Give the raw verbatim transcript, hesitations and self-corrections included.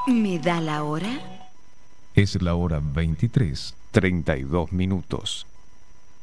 ¿Me da la hora? Es la hora veintitrés, treinta y dos minutos.